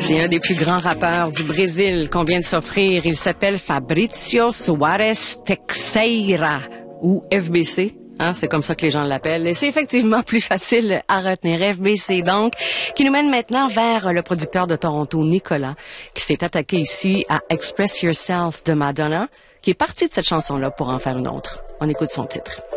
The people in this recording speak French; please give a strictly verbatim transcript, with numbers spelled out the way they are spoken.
C'est un des plus grands rappeurs du Brésil qu'on vient de s'offrir. Il s'appelle Fabrício Soares Teixeira, ou F B C. Hein, c'est comme ça que les gens l'appellent. Et c'est effectivement plus facile à retenir. F B C, donc, qui nous mène maintenant vers le producteur de Toronto, Nicolas, qui s'est attaqué ici à Express Yourself de Madonna, qui est parti de cette chanson-là pour en faire une autre. On écoute son titre.